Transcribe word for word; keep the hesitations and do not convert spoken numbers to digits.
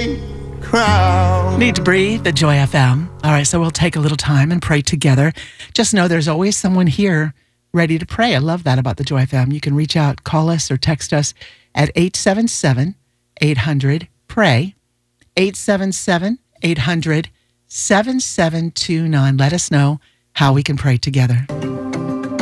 crown. Need to breathe at Joy F M. All right, so we'll take a little time and pray together. Just know there's always someone here ready to pray. I love that about the Joy F M. You can reach out, call us, or text us at eight seven seven, eight hundred, pray, eight seven seven, eight hundred, seven seven two nine. Let us know how we can pray together.